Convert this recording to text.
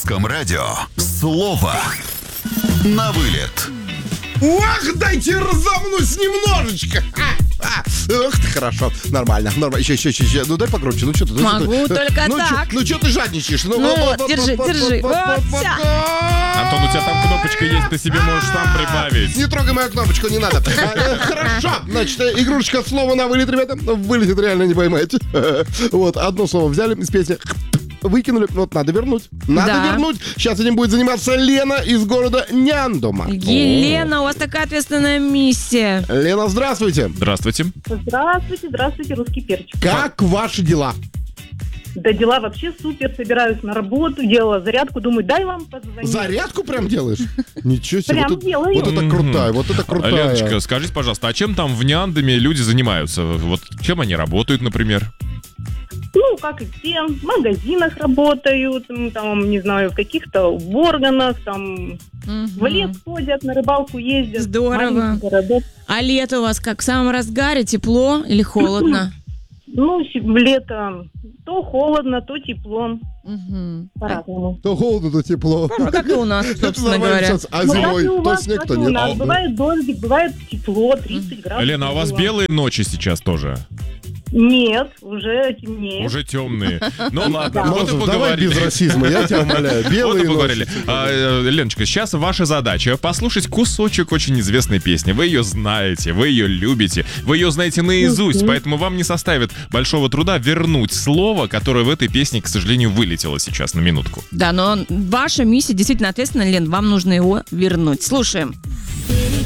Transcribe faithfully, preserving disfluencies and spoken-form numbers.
Русском радио слово на вылет. Ох, дайте разомнусь немножечко. А, эх, хорошо, нормально, нормально. Еще, еще, еще, еще. Ну дай покруче, ну что ты? Ну, Могу что ты? только ну, так. Чё, ну что ты жадничаешь? Ну вот, держи, держи. Вот, вся. Антон, у тебя там кнопочка есть, ты себе можешь сам прибавить. Не трогай мою кнопочку, не надо. Хорошо, значит, игрушечка слово на вылет, ребята. Вылетит реально, не поймаете. Вот, одно слово взяли из песни, выкинули, вот надо вернуть. Надо Да. вернуть. Сейчас этим будет заниматься Лена из города Няндома. Елена, у вас такая ответственная миссия. Лена, здравствуйте. Здравствуйте. Здравствуйте, здравствуйте, русский перчик. Как ваши дела? Да дела вообще супер, собираюсь на работу, делала зарядку, думаю, дай вам позвонить. Зарядку прям делаешь? Ничего себе. Прям вот, это, делаю. вот это крутая, вот это крутая. Леночка, скажите, пожалуйста, а чем там в Няндоме люди занимаются? Вот чем они работают, например? Ну, как и все, в магазинах работают, м, там, не знаю, в каких-то органах, там, в лес ходят, на рыбалку ездят. Здорово. Маленький городок. А лето у вас как, в самом разгаре, тепло или холодно? Ну, с- лето то холодно, то тепло, Мгм. по-разному. То холодно, то тепло. Ну, как и у нас, Это собственно нормально говоря. сейчас. А Ну, как зимой и у то вас, снег, как то и у нет. нас. А, Бывает дождик, бывает тепло, тридцать градусов. Лена, а у вас было. белые ночи сейчас тоже? Нет, уже темнее. Уже темные. Ну ладно, вот и Морозов, давай поговорили. без расизма, я тебя умоляю. Вот Белые и поговорили. ночи. А, э, Леночка, сейчас ваша задача послушать кусочек очень известной песни. Вы ее знаете, вы ее любите, вы ее знаете наизусть, поэтому вам не составит большого труда вернуть слово, которое в этой песне, к сожалению, вылетело сейчас на минутку. Да, но ваша миссия действительно ответственна, Лен, вам нужно его вернуть. Слушаем. Перед